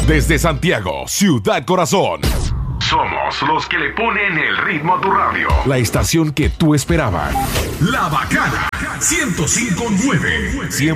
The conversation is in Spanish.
Desde Santiago, Ciudad Corazón. Somos los que le ponen el ritmo a tu radio. La estación que tú esperabas. La Bacana 105.9.